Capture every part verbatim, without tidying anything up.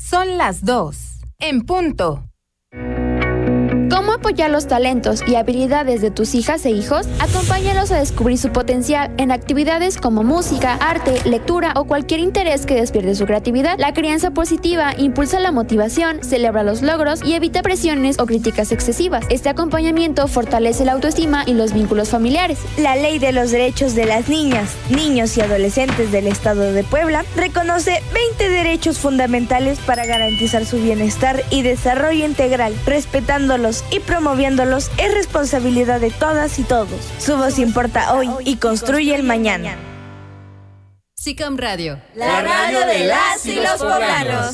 Son las dos, en punto. ¿Cómo apoyar los talentos y habilidades de tus hijas e hijos? Acompáñalos a descubrir su potencial en actividades como música, arte, lectura o cualquier interés que despierte su creatividad. La crianza positiva impulsa la motivación, celebra los logros y evita presiones o críticas excesivas. Este acompañamiento fortalece la autoestima y los vínculos familiares. La Ley de los Derechos de las Niñas, Niños y Adolescentes del Estado de Puebla reconoce veinte derechos fundamentales para garantizar su bienestar y desarrollo integral, respetándolos y promoviéndolos es responsabilidad de todas y todos. Su voz importa hoy y construye el mañana. SICOM Radio, la radio de las y los poblanos.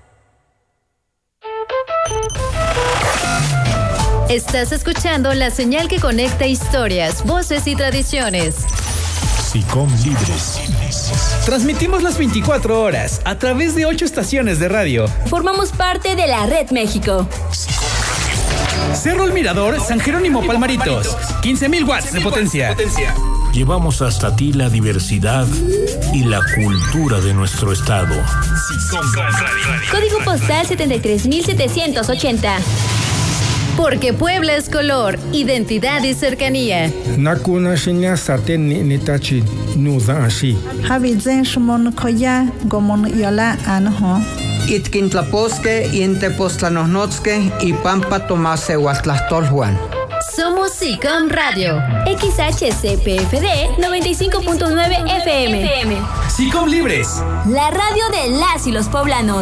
Estás escuchando la señal que conecta historias, voces y tradiciones. SICOM Libres. Transmitimos las veinticuatro horas a través de ocho estaciones de radio. Formamos parte de la Red México. Cerro El Mirador, San Jerónimo Palmaritos, quince mil watts de potencia. Llevamos hasta ti la diversidad y la cultura de nuestro estado. Código postal setenta y tres mil setecientos ochenta. Porque Puebla es color, identidad y cercanía. Nakuna shinya saten nitachi nuza ashi. Habizen shmon koya gomon yola anho. Itkintlaposque, Intepostlanosnotzque y Pampa Tomase Huastlastolhuan. Somos SICOM Radio. X H C P F D noventa y cinco punto nueve F M. SICOM Libres. La radio de las y los poblanos.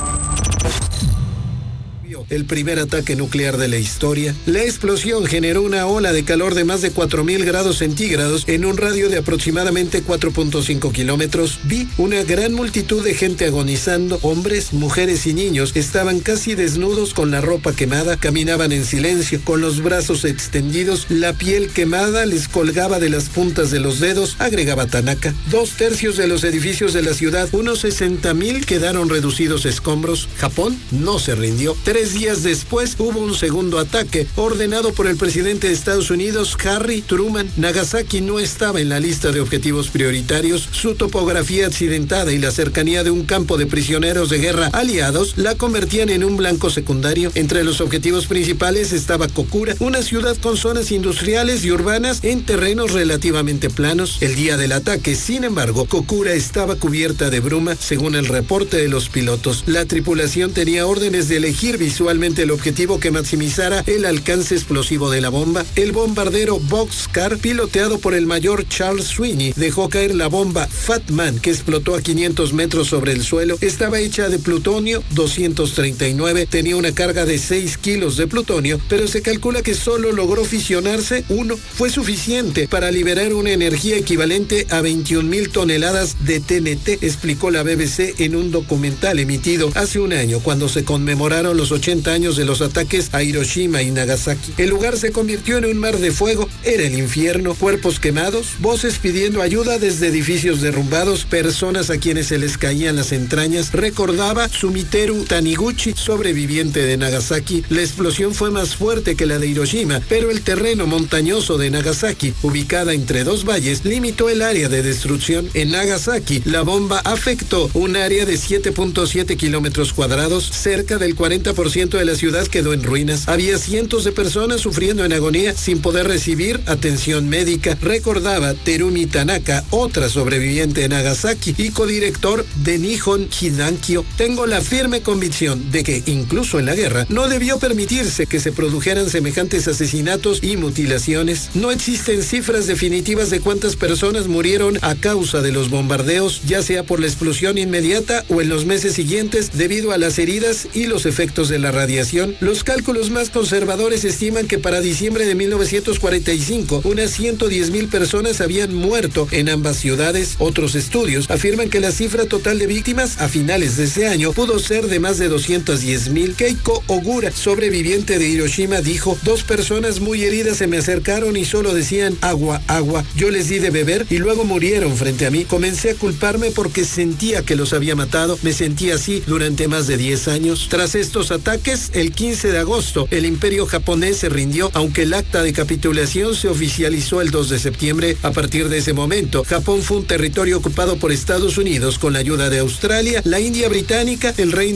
El primer ataque nuclear de la historia. La explosión generó una ola de calor de más de cuatro mil grados centígrados en un radio de aproximadamente cuatro punto cinco kilómetros. Vi una gran multitud de gente agonizando. Hombres, mujeres y niños estaban casi desnudos con la ropa quemada. Caminaban en silencio, con los brazos extendidos. La piel quemada les colgaba de las puntas de los dedos, agregaba Tanaka. Dos tercios de los edificios de la ciudad, unos sesenta mil, quedaron reducidos a escombros. Japón no se rindió. Tres días después hubo un segundo ataque ordenado por el presidente de Estados Unidos, Harry Truman. Nagasaki no estaba en la lista de objetivos prioritarios. Su topografía accidentada y la cercanía de un campo de prisioneros de guerra aliados la convertían en un blanco secundario. Entre los objetivos principales estaba Kokura, una ciudad con zonas industriales y urbanas en terrenos relativamente planos. El día del ataque, sin embargo, Kokura estaba cubierta de bruma, según el reporte de los pilotos. La tripulación tenía órdenes de elegir visualmente el objetivo que maximizara el alcance explosivo de la bomba. El bombardero Boxcar, piloteado por el mayor Charles Sweeney, dejó caer la bomba Fat Man, que explotó a quinientos metros sobre el suelo. Estaba hecha de plutonio doscientos treinta y nueve, tenía una carga de seis kilos de plutonio, pero se calcula que solo logró fisionarse uno. Fue suficiente para liberar una energía equivalente a veintiún mil toneladas de T N T, explicó la B B C en un documental emitido hace un año, cuando se conmemoraron los ochenta años de los ataques a Hiroshima y Nagasaki. El lugar se convirtió en un mar de fuego. Era el infierno. Cuerpos quemados, voces pidiendo ayuda desde edificios derrumbados, personas a quienes se les caían las entrañas. Recordaba Sumiteru Taniguchi, sobreviviente de Nagasaki. La explosión fue más fuerte que la de Hiroshima, pero el terreno montañoso de Nagasaki, ubicada entre dos valles, limitó el área de destrucción. En Nagasaki, la bomba afectó un área de siete punto siete kilómetros cuadrados. Cerca del cuarenta por ciento de la ciudad quedó en ruinas. Había cientos de personas sufriendo en agonía sin poder recibir atención médica, recordaba Terumi Tanaka, otra sobreviviente de Nagasaki y codirector de Nihon Hidankyo. Tengo la firme convicción de que, incluso en la guerra, no debió permitirse que se produjeran semejantes asesinatos y mutilaciones. No existen cifras definitivas de cuántas personas murieron a causa de los bombardeos, ya sea por la explosión inmediata o en los meses siguientes debido a las heridas y los efectos de la radiación. Los cálculos más conservadores estiman que para diciembre de mil novecientos cuarenta y cinco, unas ciento diez mil personas habían muerto en ambas ciudades. Otros estudios afirman que la cifra total de víctimas a finales de ese año pudo ser de más de doscientos diez mil. Keiko Ogura, sobreviviente de Hiroshima, dijo: dos personas muy heridas se me acercaron y solo decían agua, agua. Yo les di de beber y luego murieron frente a mí. Comencé a culparme porque sentía que los había matado. Me sentí así durante más de diez años. Tras estos ataques, el quince de agosto, el imperio japonés se rindió, aunque el acta de capitulación se oficializó el dos de septiembre. A partir de ese momento, Japón fue un territorio ocupado por Estados Unidos con la ayuda de Australia, la India británica, el Reino